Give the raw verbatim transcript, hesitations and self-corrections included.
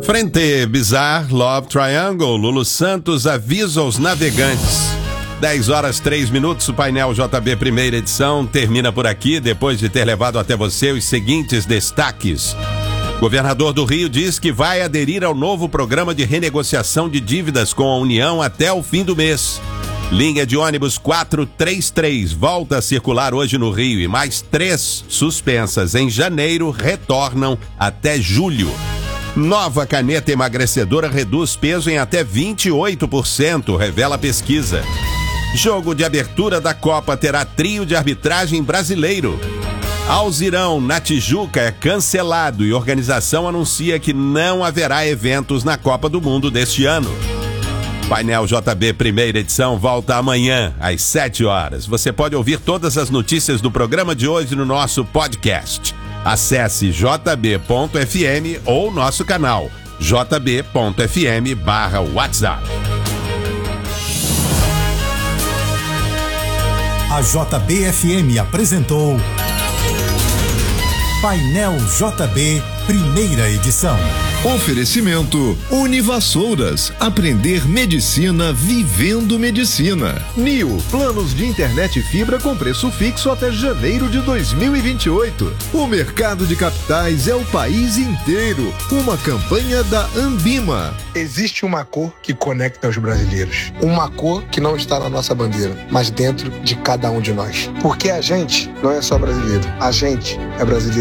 Frente Bizarre Love Triangle, Lulu Santos avisa os navegantes. dez horas, três minutos, o painel J B primeira edição termina por aqui, depois de ter levado até você os seguintes destaques. Governador do Rio diz que vai aderir ao novo programa de renegociação de dívidas com a União até o fim do mês. Linha de ônibus quatrocentos e trinta e três volta a circular hoje no Rio e mais três suspensas em janeiro retornam até julho. Nova caneta emagrecedora reduz peso em até vinte e oito por cento, revela a pesquisa. Jogo de abertura da Copa terá trio de arbitragem brasileiro. Alzirão, na Tijuca, é cancelado e organização anuncia que não haverá eventos na Copa do Mundo deste ano. Painel J B primeira edição volta amanhã, às sete horas. Você pode ouvir todas as notícias do programa de hoje no nosso podcast. Acesse j b ponto f m ou nosso canal j b ponto f m barra WhatsApp. A J B F M apresentou Painel J B, primeira edição. Oferecimento Univassouras, aprender medicina vivendo medicina. Nil, planos de internet e fibra com preço fixo até janeiro de dois mil e vinte e oito. O mercado de capitais é o país inteiro. Uma campanha da Ambima. Existe uma cor que conecta os brasileiros. Uma cor que não está na nossa bandeira, mas dentro de cada um de nós. Porque a gente não é só brasileiro. A gente é brasileiro.